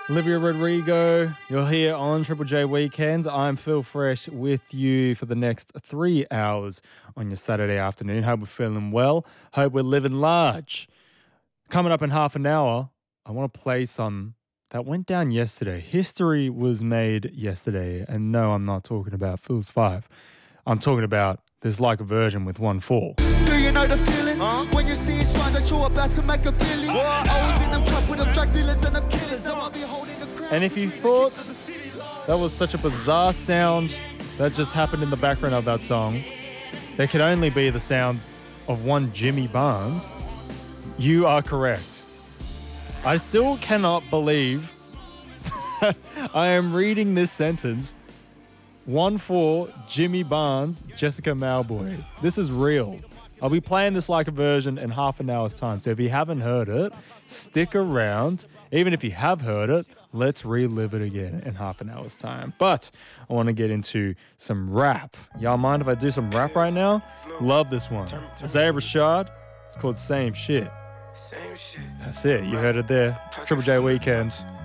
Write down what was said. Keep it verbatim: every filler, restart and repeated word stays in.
Olivia Rodrigo, you're here on Triple J Weekends. I'm Phil Fresh with you for the next three hours on your Saturday afternoon. Hope we're feeling well. Hope we're living large. Coming up in half an hour, I want to play some that went down yesterday. History was made yesterday. And no, I'm not talking about Phil's Five. I'm talking about this like a version with one four. Do you know the feeling? Huh? When you see swans that you're about to make a billion. I was in them trap with them drug dealers and them killers. I'll be holding the crown. And if you thought that was such a bizarre sound that just happened in the background of that song, there could only be the sounds of one Jimmy Barnes, you are correct. I still cannot believe that I am reading this sentence. One for Jimmy Barnes, Jessica Mauboy. This is real. I'll be playing this like a version in half an hour's time. So if you haven't heard it, stick around. Even if you have heard it, let's relive it again in half an hour's time. But I want to get into some rap. Y'all mind if I do some rap right now? Love this one. Isaiah Rashad. It's called Same Shit. Same shit. That's it. You heard it there. Triple J Weekends.